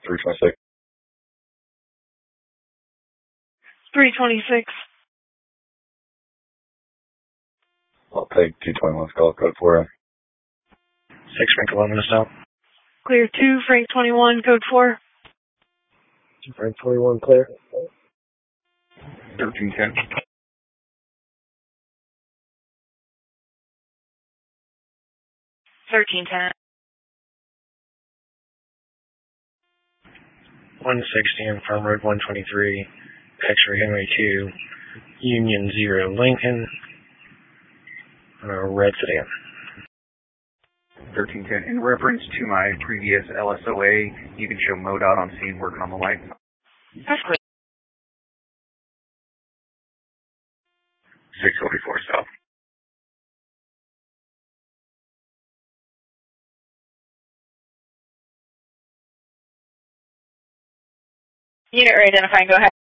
326. 326. I'll take 221's call code for you. 6 Frank 11 is out. Clear 2, Frank 21, code 4. Frank 21 clear. 1310. 1310. 160 on Farm Road 123, X-ray Henry 2, Union 0 Lincoln, on a red sedan. 1310. In reference to my previous LSOA, you can show MoDOT on scene working on the light. That's clear. 644 south. Unit identifying, go ahead.